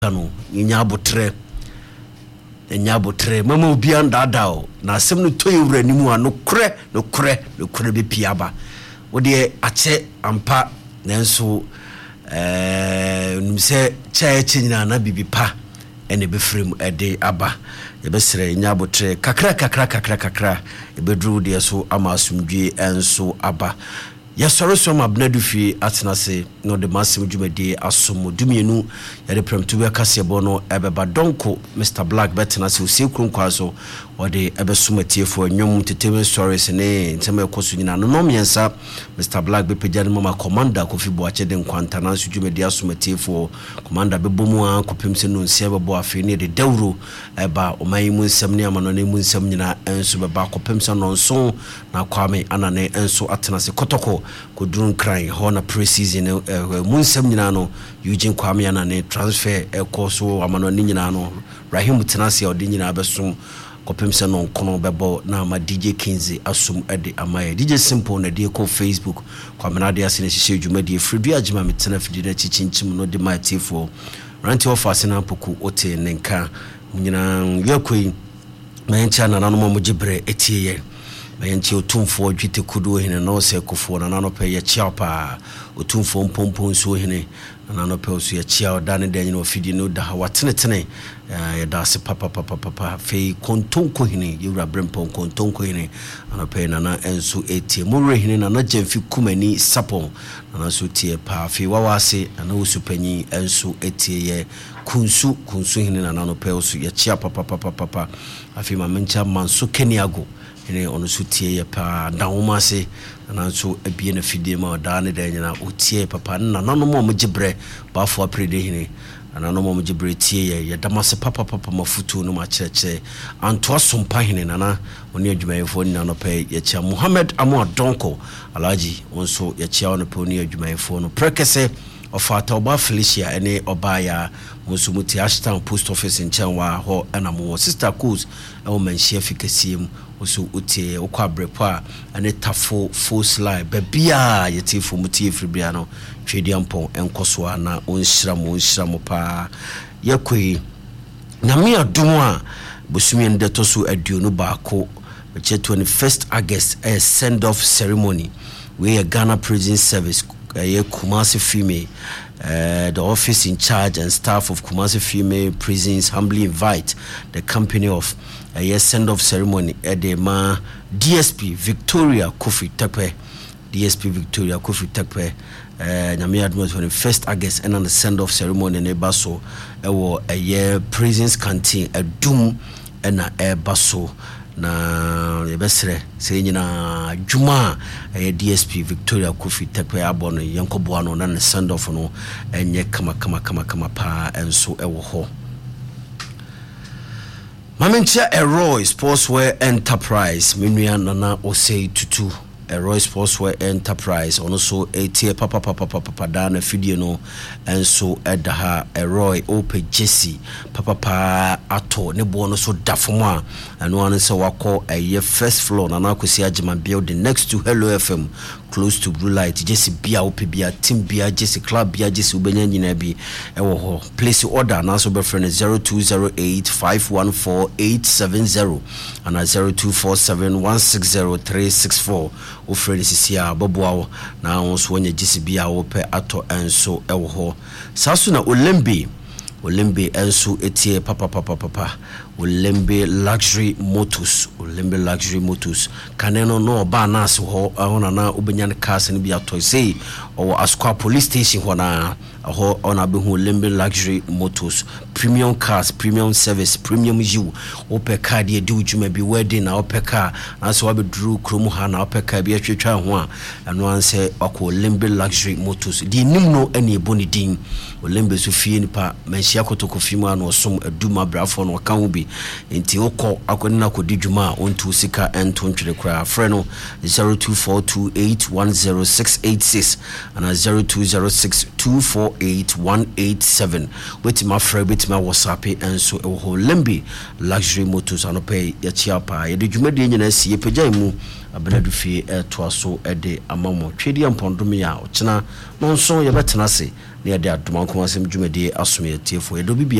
no nyabotre mama obi andadao na asem no toyi wura ni mu no kre be piaba wo de ache ampa nanso numse chaechi nyina na bibipa ene be frem ede aba ye be sere nyabotre kakra e be dru de so amasumdwe enso aba yasoro so mabnadu fi atenase no de masim djumadi asomo dumienu ya de premtu be kase bono ebeba donko Mr Black betenase osekru nkwaso ode ebesumatiefo nwom teteme stories ne ntema ekoso nyina no miensa Mr Black be pejane mama commander Kofi Boache de nkwantana so djumadi asomatiefo commander be bomu an kopemse no nsia bebo afi ne de dawro eba omayimu nsem ne amano ne mu nsem nyina enso beba kopemse no nso na kwame anane enso atenase kotoko kodrun kran ho na pre-season munsem nyina no Eugene Kwame anane transfer ekoso amano ni nyina no Rahim Tenase odi nyina abesum kopemse no nkono bebo na ma DJ Kinzi asum ede amaye DJ Simple na de ko Facebook Kwame na de asene hihye dwumadi Fredu agima metena fidi na chichinchim no de ma tifo ranti ofase na poku ote nenka nyina yakoi mencha na nanu mo gibre etiye mayanchi otumfo dwite kudu hene no se kofo na nanope ye chiapa otumfo mpompo nso hene na nanope oso ye chia odane de nyina ofidi no da watenetene ya da se papa fe kontonko hene yura brempon kontonko hene anope na enso etie mure hene na jemfi kumani sapon na so tie pa fe wawase na osupanyi enso etie ye kunsu hene na nanope oso ye chia papa afi mamencha manso keniago ene ono sutie ye pa dawoma se na so abie na fidie ma da ne da nyina otie papa na nano mo gibre ba fo aprede hene nano mo gibre tie ye damase papa mafutu no ma cheche anto asompa hene na oni adwumayefo ni no pe ye chia Mohammed Amu Adonko Alaji onso ye chia ono pe oni adwumayefo no prekese ofata oba Felicia ene obaya musumuti Ashton post office in Chanwa ho enamo sister cause e o menhia fikasiem oso utie okwabrepwa ane tafo force line babia yetifo mutie fribia no twedi ampon enkoso na onhyiramo pa yakoi na me adom a bosumi ndeto so aduonu baako beche 21st August a send off ceremony where Ghana Prison Service Kumasi Female the office in charge and staff of Kumasi Female Prisons humbly invite the company of a send-off ceremony at the DSP Victoria Kofi Takpe Nyame admo 21st August and on the send-off ceremony in Ebaso a year prisons canteen a doom and a baso na yebesre se nyina djuma DSP Victoria Kofi Takpe abono yankoboano na send off no enye kama pa enso ewo ho Mamentia Roy Sportswear Enterprise minua nana osei tutu Roy Sportswear Enterprise also etie papa dana fidie no enso edaha Roy ope Jesse papa ato ne bo no so dafoma eno an se wako first floor na akosi agema building next to Hello FM close to Blue Light Jesse bia ope bia team bia Jesse club bia Jesse ubenya nyina bi ewo ho place order na so be friend 0208514870 and 0247160364 ofredi sisia babuawo na wonso wonya Jesse bia ope ato enso ewo ho sasu na Olembe enso etie papa Olembe luxury motors kaneno no ba na so ho ona na obenya ne cars ne bia to say o Asqua police station ho na ho ona be hu Olembe luxury motors premium cars premium service premium you ope car de udwuma bi wedding na ope car na so be dru kromu ha na ope car bi atwetwa ho a eno anse akọ Olembe luxury motors di nim no ene eboni din Olembe so fie nipa manhia kotoko fimu ano som aduma brafo no kan bi enti okọ akoni na kodi dwuma ontu sika ento ntwere kra freno 0242810686 and 0206248187 with my friend with my WhatsApp enso e ho Olembe luxury motors anope ya chiapa ye de dwumadi nyina sie pagya mu abenadu fie to aso e de amamo twedi ampondome ya ochena no nso ye betena se na yɛde adoma nko asɛm dwumadi asom yɛtiefo yɛdo